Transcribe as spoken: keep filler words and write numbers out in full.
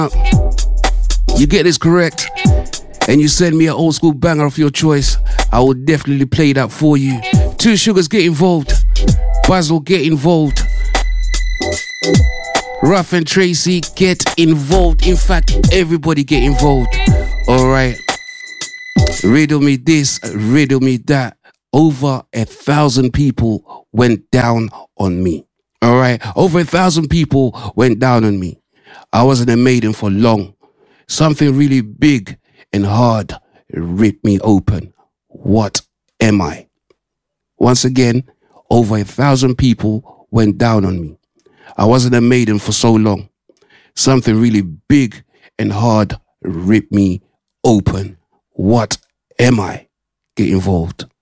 up, you get this correct, and you send me an old school banger of your choice, I will definitely play that for you. Two Sugars, get involved. Basil, get involved. Ruff and Tracy, get involved. In fact, everybody get involved. Alright. Riddle me this, riddle me that. Over a thousand people went down on me. Alright. Over a thousand people went down on me. I wasn't a maiden for long. Something really big and hard ripped me open. What am I? Once again, over a thousand people went down on me. I wasn't a maiden for so long. Something really big and hard ripped me open. What am I? Get involved.